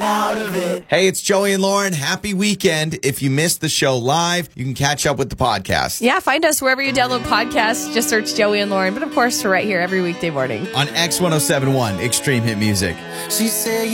out of it. Hey, it's Joey and Lauren. Happy weekend. If you missed the show live, you can catch up with the podcast. Yeah, find us wherever you download podcasts. Just search Joey and Lauren. But of course, we're right here every weekday morning. On X1071, Extreme Hit Music. She said